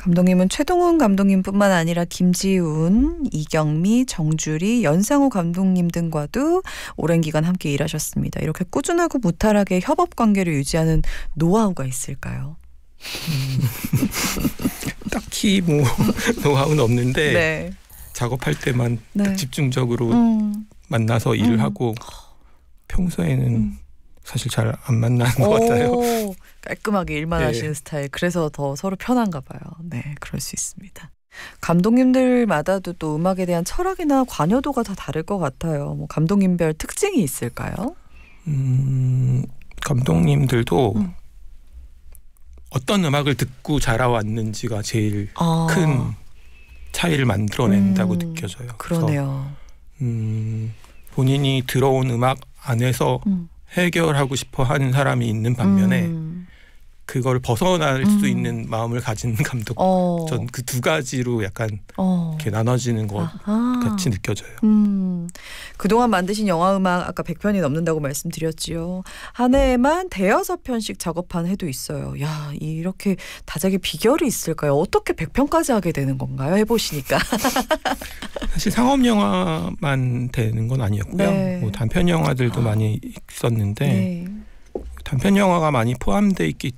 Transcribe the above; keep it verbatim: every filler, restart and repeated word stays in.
감독님은 최동훈 감독님뿐만 아니라 김지훈, 이경미, 정주리, 연상호 감독님 등과도 오랜 기간 함께 일하셨습니다. 이렇게 꾸준하고 무탈하게 협업 관계를 유지하는 노하우가 있을까요? 음, 딱히 뭐 노하우는 없는데 네. 작업할 때만 네. 딱 집중적으로 음. 만나서 일을 음. 하고 평소에는 음. 사실 잘 안 만나는 것 같아요. 깔끔하게 일만 네. 하시는 스타일. 그래서 더 서로 편한가 봐요. 네, 그럴 수 있습니다. 감독님들마다도 또 음악에 대한 철학이나 관여도가 다 다를 것 같아요. 뭐 감독님별 특징이 있을까요? 음, 감독님들도 음. 어떤 음악을 듣고 자라왔는지가 제일 아. 큰 차이를 만들어낸다고 음, 느껴져요. 그러네요. 그래서, 음, 본인이 들어온 음악 안에서 음. 해결하고 싶어 하는 사람이 있는 반면에 음. 그걸 벗어날 음. 수 있는 마음을 가진 감독, 어. 전 그 두 가지로 약간 어. 이렇게 나눠지는 것 아하. 같이 느껴져요. 음, 그동안 만드신 영화 음악 아까 백 편이 넘는다고 말씀드렸지요. 한 해에만 대여섯 편씩 작업한 해도 있어요. 야, 이렇게 다작의 비결이 있을까요? 어떻게 백 편까지 하게 되는 건가요? 해보시니까. 사실 상업 영화만 되는 건 아니었고요. 네. 뭐 단편 영화들도 아. 많이 있었는데 네. 단편 영화가 많이 포함되어 있기